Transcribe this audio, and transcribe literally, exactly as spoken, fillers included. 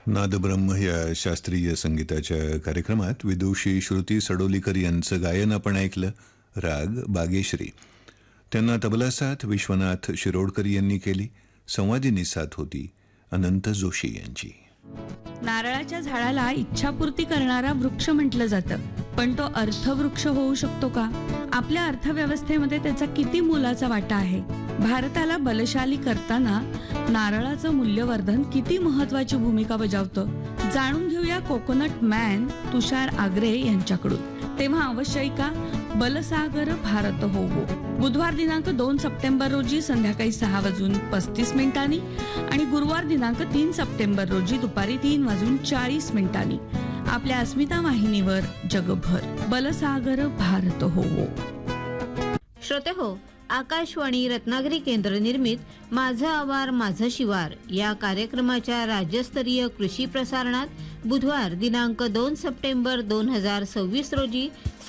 नादब्रह्म या शास्त्रीय संगीताच्या कार्यक्रमात विदुषी श्रुती सडोलीकर यांचं गायन आपण ऐकलं. राग बागेश्री. त्यांना तबला साथ विश्वनाथ शिरोडकर यांनी केली. संवादिनी साथ होती अनंत जोशी यांची. नारळाच्या झाडाला इच्छापूर्ती करणारा वृक्ष म्हटलं जातं, पण तो अर्थवृक्ष होऊ शकतो का? आपल्या अर्थव्यवस्थेमध्ये त्याचा किती मोलाचा वाटा आहे? भारताला बलशाली करताना नारळाचं मूल्यवर्धन किती महत्वाची भूमिका बजावतं? जाणून घेऊया कोकोनट मॅन तुषार आग्रे यांच्याकडून. तेव्हा अवश्य ऐका बलसागर भारत होवो. बुधवार दिनांक दोन सप्टेंबर रोजी संध्याकाळी सहा वाजून पस्तीस मिनिटांनी आणि गुरुवार दिनांक तीन सप्टेंबर रोजी दुपारी तीन वाजून चाळीस मिनिटांनी आपल्या अस्मिता वाहिनीवर जगभर बलसागर भारत होवो. श्रोते हो, आकाशवाणी रत्नागिरी केंद्र निर्मित माझं आवार माझं शिवार या कार्यक्रमाच्या राज्यस्तरीय कृषी प्रसारणात बुधवार दिनांक दोन सप्टेंबर दोन हजार सव्वीस रोजी